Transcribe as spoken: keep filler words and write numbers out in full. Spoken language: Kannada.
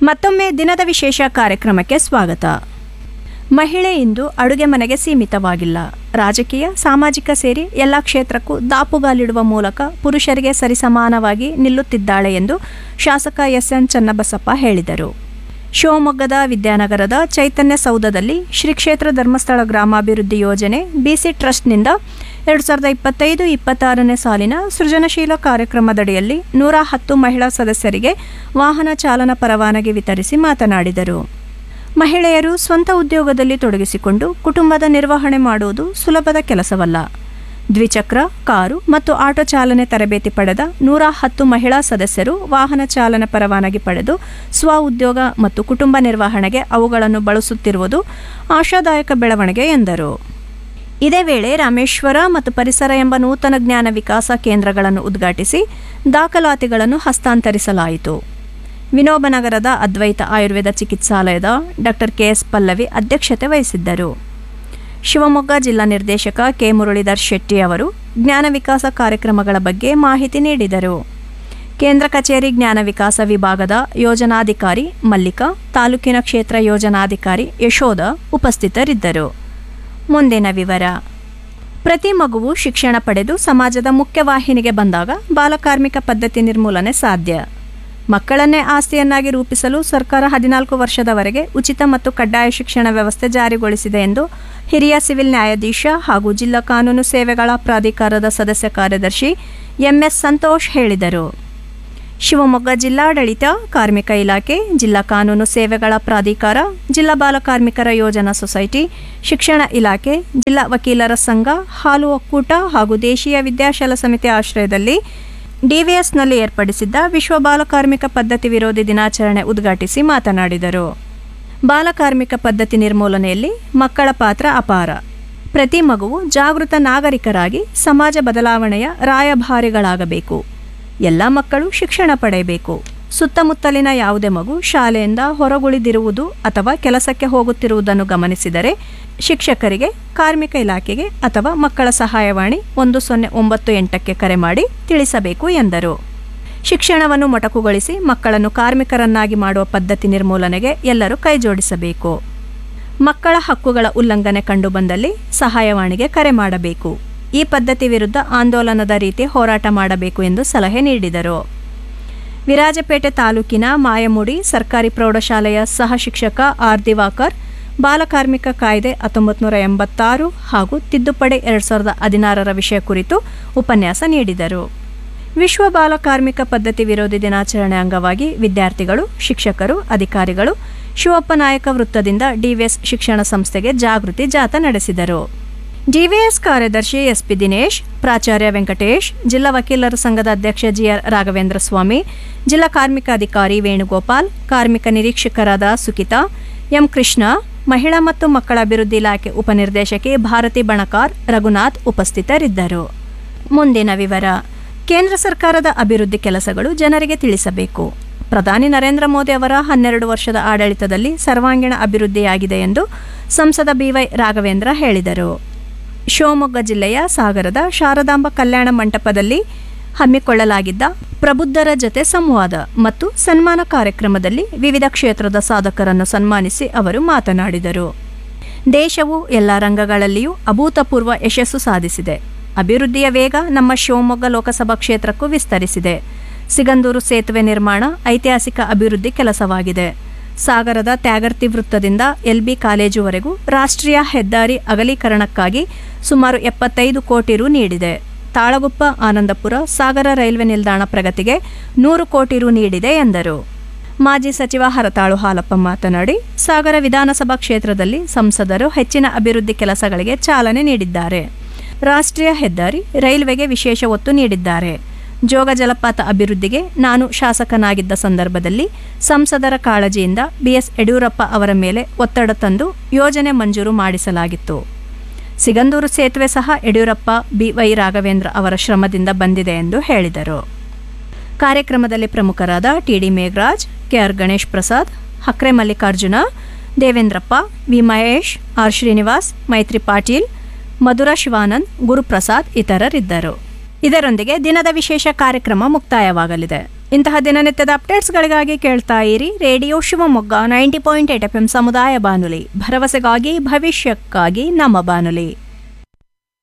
ಮತ್ತೊಮ್ಮೆ ದಿನದ ವಿಶೇಷ ಕಾರ್ಯಕ್ರಮಕ್ಕೆ ಸ್ವಾಗತ. ಮಹಿಳೆ ಇಂದು ಅಡುಗೆ ಮನೆಗೆ ಸೀಮಿತವಾಗಿಲ್ಲ. ರಾಜಕೀಯ, ಸಾಮಾಜಿಕ ಸೇರಿ ಎಲ್ಲ ಕ್ಷೇತ್ರಕ್ಕೂ ದಾಪುಗಾಲಿಡುವ ಮೂಲಕ ಪುರುಷರಿಗೆ ಸರಿಸಮಾನವಾಗಿ ನಿಲ್ಲುತ್ತಿದ್ದಾಳೆ ಎಂದು ಶಾಸಕ ಎಸ್ ಎನ್ ಚನ್ನಬಸಪ್ಪ ಹೇಳಿದರು. ಶಿವಮೊಗ್ಗದ ವಿದ್ಯಾನಗರದ ಚೈತನ್ಯ ಸೌಧದಲ್ಲಿ ಶ್ರೀ ಕ್ಷೇತ್ರ ಧರ್ಮಸ್ಥಳ ಗ್ರಾಮಾಭಿವೃದ್ಧಿ ಯೋಜನೆ ಬಿಸಿ ಟ್ರಸ್ಟ್ನಿಂದ ಎರಡು ಸಾವಿರದ ಇಪ್ಪತ್ತೈದು ಇಪ್ಪತ್ತಾರನೇ ಸಾಲಿನ ಸೃಜನಶೀಲ ಕಾರ್ಯಕ್ರಮದಡಿಯಲ್ಲಿ ನೂರ ಹತ್ತು ಮಹಿಳಾ ಸದಸ್ಯರಿಗೆ ವಾಹನ ಚಾಲನಾ ಪರವಾನಗಿ ವಿತರಿಸಿ ಮಾತನಾಡಿದರು. ಮಹಿಳೆಯರು ಸ್ವಂತ ಉದ್ಯೋಗದಲ್ಲಿ ತೊಡಗಿಸಿಕೊಂಡು ಕುಟುಂಬದ ನಿರ್ವಹಣೆ ಮಾಡುವುದು ಸುಲಭದ ಕೆಲಸವಲ್ಲ. ದ್ವಿಚಕ್ರ, ಕಾರು ಮತ್ತು ಆಟೋ ಚಾಲನೆ ತರಬೇತಿ ಪಡೆದ ನೂರ ಹತ್ತು ಮಹಿಳಾ ಸದಸ್ಯರು ವಾಹನ ಚಾಲನಾ ಪರವಾನಗಿ ಪಡೆದು ಸ್ವ ಉದ್ಯೋಗ ಮತ್ತು ಕುಟುಂಬ ನಿರ್ವಹಣೆಗೆ ಅವುಗಳನ್ನು ಬಳಸುತ್ತಿರುವುದು ಆಶಾದಾಯಕ ಬೆಳವಣಿಗೆ ಎಂದರು. ಇದೇ ವೇಳೆ ರಾಮೇಶ್ವರ ಮತ್ತು ಪರಿಸರ ಎಂಬ ನೂತನ ಜ್ಞಾನ ವಿಕಾಸ ಕೇಂದ್ರಗಳನ್ನು ಉದ್ಘಾಟಿಸಿ ದಾಖಲಾತಿಗಳನ್ನು ಹಸ್ತಾಂತರಿಸಲಾಯಿತು. ವಿನೋಬನಗರದ ಅದ್ವೈತ Ayurveda ಚಿಕಿತ್ಸಾಲಯದ doctor K S Pallavi ಅಧ್ಯಕ್ಷತೆ ವಹಿಸಿದ್ದರು. ಶಿವಮೊಗ್ಗ ಜಿಲ್ಲಾ ನಿರ್ದೇಶಕ ಕೆ ಮುರಳೀಧರ್ ಶೆಟ್ಟಿ ಅವರು ಜ್ಞಾನ ವಿಕಾಸ ಕಾರ್ಯಕ್ರಮಗಳ ಬಗ್ಗೆ ಮಾಹಿತಿ ನೀಡಿದರು. ಕೇಂದ್ರ ಕಚೇರಿ ಜ್ಞಾನ ವಿಕಾಸ ವಿಭಾಗದ ಯೋಜನಾಧಿಕಾರಿ ಮಲ್ಲಿಕಾ, ತಾಲೂಕಿನ ಕ್ಷೇತ್ರ ಯೋಜನಾಧಿಕಾರಿ ಯಶೋಧ ಉಪಸ್ಥಿತರಿದ್ದರು. ಮುಂದಿನ ವಿವರ. ಪ್ರತಿ ಮಗುವು ಶಿಕ್ಷಣ ಪಡೆದು ಸಮಾಜದ ಮುಖ್ಯವಾಹಿನಿಗೆ ಬಂದಾಗ ಬಾಲಕಾರ್ಮಿಕ ಪದ್ಧತಿ ನಿರ್ಮೂಲನೆ ಸಾಧ್ಯ. ಮಕ್ಕಳನ್ನೇ ಆಸ್ತಿಯನ್ನಾಗಿ ರೂಪಿಸಲು ಸರ್ಕಾರ ಹದಿನಾಲ್ಕು ವರ್ಷದವರೆಗೆ ಉಚಿತ ಮತ್ತು ಕಡ್ಡಾಯ ಶಿಕ್ಷಣ ವ್ಯವಸ್ಥೆ ಜಾರಿಗೊಳಿಸಿದೆ ಎಂದು ಹಿರಿಯ ಸಿವಿಲ್ ನ್ಯಾಯಾಧೀಶ ಹಾಗೂ ಜಿಲ್ಲಾ ಕಾನೂನು ಸೇವೆಗಳ ಪ್ರಾಧಿಕಾರದ ಸದಸ್ಯ ಕಾರ್ಯದರ್ಶಿ ಎಂಎಸ್ ಸಂತೋಷ್ ಹೇಳಿದರು. ಶಿವಮೊಗ್ಗ ಜಿಲ್ಲಾಡಳಿತ, ಕಾರ್ಮಿಕ ಇಲಾಖೆ, ಜಿಲ್ಲಾ ಕಾನೂನು ಸೇವೆಗಳ ಪ್ರಾಧಿಕಾರ, ಜಿಲ್ಲಾ ಬಾಲಕಾರ್ಮಿಕರ ಯೋಜನಾ ಸೊಸೈಟಿ, ಶಿಕ್ಷಣ ಇಲಾಖೆ, ಜಿಲ್ಲಾ ವಕೀಲರ ಸಂಘ, ಹಾಲು ಒಕ್ಕೂಟ ಹಾಗೂ ದೇಶೀಯ ವಿದ್ಯಾಶಾಲಾ ಸಮಿತಿ ಆಶ್ರಯದಲ್ಲಿ ಡಿವಿಎಸ್ನಲ್ಲಿ ಏರ್ಪಡಿಸಿದ್ದ ವಿಶ್ವ ಬಾಲಕಾರ್ಮಿಕ ಪದ್ಧತಿ ವಿರೋಧಿ ದಿನಾಚರಣೆ ಉದ್ಘಾಟಿಸಿ ಮಾತನಾಡಿದರು. ಬಾಲಕಾರ್ಮಿಕ ಪದ್ಧತಿ ನಿರ್ಮೂಲನೆಯಲ್ಲಿ ಮಕ್ಕಳ ಪಾತ್ರ ಅಪಾರ. ಪ್ರತಿ ಮಗುವು ಜಾಗೃತ ನಾಗರಿಕರಾಗಿ ಸಮಾಜ ಬದಲಾವಣೆಯ ರಾಯಭಾರಿಗಳಾಗಬೇಕು. ಎಲ್ಲ ಮಕ್ಕಳು ಶಿಕ್ಷಣ ಪಡೆಯಬೇಕು. ಸುತ್ತಮುತ್ತಲಿನ ಯಾವುದೇ ಮಗು ಶಾಲೆಯಿಂದ ಹೊರಗುಳಿದಿರುವುದು ಅಥವಾ ಕೆಲಸಕ್ಕೆ ಹೋಗುತ್ತಿರುವುದನ್ನು ಗಮನಿಸಿದರೆ ಶಿಕ್ಷಕರಿಗೆ, ಕಾರ್ಮಿಕ ಇಲಾಖೆಗೆ ಅಥವಾ ಮಕ್ಕಳ ಸಹಾಯವಾಣಿ ಒಂದು ಸೊನ್ನೆ ಒಂಬತ್ತು ಎಂಟಕ್ಕೆ ಕರೆ ಮಾಡಿ ತಿಳಿಸಬೇಕು ಎಂದರು. ಶಿಕ್ಷಣವನ್ನು ಮೊಟಕುಗೊಳಿಸಿ ಮಕ್ಕಳನ್ನು ಕಾರ್ಮಿಕರನ್ನಾಗಿ ಮಾಡುವ ಪದ್ಧತಿ ನಿರ್ಮೂಲನೆಗೆ ಎಲ್ಲರೂ ಕೈಜೋಡಿಸಬೇಕು. ಮಕ್ಕಳ ಹಕ್ಕುಗಳ ಉಲ್ಲಂಘನೆ ಕಂಡುಬಂದಲ್ಲಿ ಸಹಾಯವಾಣಿಗೆ ಕರೆ ಮಾಡಬೇಕು. ಈ ಪದ್ಧತಿ ವಿರುದ್ಧ ಆಂದೋಲನದ ರೀತಿ ಹೋರಾಟ ಮಾಡಬೇಕು ಎಂದು ಸಲಹೆ ನೀಡಿದರು. ವಿರಾಜಪೇಟೆ ತಾಲೂಕಿನ ಮಾಯಮುಡಿ ಸರ್ಕಾರಿ ಪ್ರೌಢಶಾಲೆಯ ಸಹ ಶಿಕ್ಷಕ ಆರ್ ದಿವಾಕರ್ ಬಾಲಕಾರ್ಮಿಕ ಕಾಯ್ದೆ ಹತ್ತೊಂಬತ್ತು ನೂರ ಎಂಬತ್ತಾರು ಹಾಗೂ ತಿದ್ದುಪಡಿ ಎರಡು ಸಾವಿರದ ಹದಿನಾರರ ವಿಷಯ ಕುರಿತು ಉಪನ್ಯಾಸ ನೀಡಿದರು. ವಿಶ್ವ ಬಾಲಕಾರ್ಮಿಕ ಪದ್ಧತಿ ವಿರೋಧಿ ದಿನಾಚರಣೆ ಅಂಗವಾಗಿ ವಿದ್ಯಾರ್ಥಿಗಳು, ಶಿಕ್ಷಕರು, ಅಧಿಕಾರಿಗಳು ಶಿವಪ್ಪ ನಾಯಕ ವೃತ್ತದಿಂದ ಡಿವಿಎಸ್ ಶಿಕ್ಷಣ ಸಂಸ್ಥೆಗೆ ಜಾಗೃತಿ ಜಾಥಾ ನಡೆಸಿದರು. ಡಿವಿಎಸ್ ಕಾರ್ಯದರ್ಶಿ ಎಸ್ಪಿ ದಿನೇಶ್, ಪ್ರಾಚಾರ್ಯ ವೆಂಕಟೇಶ್, ಜಿಲ್ಲಾ ವಕೀಲರ ಸಂಘದ ಅಧ್ಯಕ್ಷ ಜಿಆರ್ ರಾಘವೇಂದ್ರ ಸ್ವಾಮಿ, ಜಿಲ್ಲಾ ಕಾರ್ಮಿಕ ಅಧಿಕಾರಿ ವೇಣುಗೋಪಾಲ್, ಕಾರ್ಮಿಕ ನಿರೀಕ್ಷಕರಾದ ಸುಕಿತಾ, ಎಂ ಕೃಷ್ಣ, ಮಹಿಳಾ ಮತ್ತು ಮಕ್ಕಳ ಅಭಿವೃದ್ಧಿ ಇಲಾಖೆ ಉಪನಿರ್ದೇಶಕಿ ಭಾರತಿ ಬಣಕಾರ್, ರಘುನಾಥ್ ಉಪಸ್ಥಿತರಿದ್ದರು. ಮುಂದಿನ ವಿವರ. ಕೇಂದ್ರ ಸರ್ಕಾರದ ಅಭಿವೃದ್ಧಿ ಕೆಲಸಗಳು ಜನರಿಗೆ ತಿಳಿಸಬೇಕು. ಪ್ರಧಾನಿ ನರೇಂದ್ರ ಮೋದಿ ಅವರ ಹನ್ನೆರಡು ವರ್ಷದ ಆಡಳಿತದಲ್ಲಿ ಸರ್ವಾಂಗೀಣ ಅಭಿವೃದ್ಧಿಯಾಗಿದೆ ಎಂದು ಸಂಸದ ಬಿವೈ ರಾಘವೇಂದ್ರ ಹೇಳಿದರು. ಶಿವಮೊಗ್ಗ ಜಿಲ್ಲೆಯ ಸಾಗರದ ಶಾರದಾಂಬ ಕಲ್ಯಾಣ ಮಂಟಪದಲ್ಲಿ ಹಮ್ಮಿಕೊಳ್ಳಲಾಗಿದ್ದ ಪ್ರಬುದ್ಧರ ಜತೆ ಸಂವಾದ ಮತ್ತು ಸನ್ಮಾನ ಕಾರ್ಯಕ್ರಮದಲ್ಲಿ ವಿವಿಧ ಕ್ಷೇತ್ರದ ಸಾಧಕರನ್ನು ಸನ್ಮಾನಿಸಿ ಅವರು ಮಾತನಾಡಿದರು. ದೇಶವು ಎಲ್ಲ ರಂಗಗಳಲ್ಲಿಯೂ ಅಭೂತಪೂರ್ವ ಯಶಸ್ಸು ಸಾಧಿಸಿದೆ. ಅಭಿವೃದ್ಧಿಯ ವೇಗ ನಮ್ಮ ಶಿವಮೊಗ್ಗ ಲೋಕಸಭಾ ಕ್ಷೇತ್ರಕ್ಕೂ ವಿಸ್ತರಿಸಿದೆ. ಸಿಗಂದೂರು ಸೇತುವೆ ನಿರ್ಮಾಣ ಐತಿಹಾಸಿಕ ಅಭಿವೃದ್ಧಿ ಕೆಲಸವಾಗಿದೆ. ಸಾಗರದ ತ್ಯಾಗರ್ತಿ ವೃತ್ತದಿಂದ ಎಲ್ಬಿ ಕಾಲೇಜುವರೆಗೂ ರಾಷ್ಟ್ರೀಯ ಹೆದ್ದಾರಿ ಅಗಲೀಕರಣಕ್ಕಾಗಿ ಸುಮಾರು ಎಪ್ಪತ್ತೈದು ಕೋಟಿ ರು ನೀಡಿದೆ. ತಾಳಗುಪ್ಪ ಆನಂದಪುರ ಸಾಗರ ರೈಲ್ವೆ ನಿಲ್ದಾಣ ಪ್ರಗತಿಗೆ ನೂರು ಕೋಟಿ ರು ನೀಡಿದೆ ಎಂದರು. ಮಾಜಿ ಸಚಿವ ಹರತಾಳು ಹಾಲಪ್ಪ ಮಾತನಾಡಿ, ಸಾಗರ ವಿಧಾನಸಭಾ ಕ್ಷೇತ್ರದಲ್ಲಿ ಸಂಸದರು ಹೆಚ್ಚಿನ ಅಭಿವೃದ್ಧಿ ಕೆಲಸಗಳಿಗೆ ಚಾಲನೆ ನೀಡಿದ್ದಾರೆ. ರಾಷ್ಟ್ರೀಯ ಹೆದ್ದಾರಿ, ರೈಲ್ವೆಗೆ ವಿಶೇಷ ಒತ್ತು ನೀಡಿದ್ದಾರೆ. ಜೋಗ ಜಲಪಾತ ಅಭಿವೃದ್ಧಿಗೆ ನಾನು ಶಾಸಕನಾಗಿದ್ದ ಸಂದರ್ಭದಲ್ಲಿ ಸಂಸದರ ಕಾಳಜಿಯಿಂದ ಬಿಎಸ್ ಯಡಿಯೂರಪ್ಪ ಅವರ ಮೇಲೆ ಒತ್ತಡ ತಂದು ಯೋಜನೆ ಮಂಜೂರು ಮಾಡಿಸಲಾಗಿತ್ತು. ಸಿಗಂದೂರು ಸೇತುವೆ ಸಹ ಯಡಿಯೂರಪ್ಪ, ಬಿವೈ ರಾಘವೇಂದ್ರ ಅವರ ಶ್ರಮದಿಂದ ಬಂದಿದೆ ಎಂದು ಹೇಳಿದರು. ಕಾರ್ಯಕ್ರಮದಲ್ಲಿ ಪ್ರಮುಖರಾದ TD Megharaj, K R Ganesh Prasad, Hakre Mallikarjuna, Devendrappa, V Mahesh, R Srinivas, ಮೈತ್ರಿ ಪಾಟೀಲ್, ಮಧುರಾ ಶಿವಾನಂದ್, ಗುರುಪ್ರಸಾದ್ ಇತರರಿದ್ದರು. ಇದರೊಂದಿಗೆ ದಿನದ ವಿಶೇಷ ಕಾರ್ಯಕ್ರಮ ಮುಕ್ತಾಯವಾಗಲಿದೆ. ಇಂತಹ ದಿನನಿತ್ಯದ ಅಪ್ಡೇಟ್ಸ್ಗಳಿಗಾಗಿ ಕೇಳ್ತಾ ಇರಿ radio Shivamogga ninety point eight F M ಸಮುದಾಯ ಬಾನುಲಿ, ಭರವಸೆಗಾಗಿ ಭವಿಷ್ಯಕ್ಕಾಗಿ ನಮ್ಮ ಬಾನುಲಿ.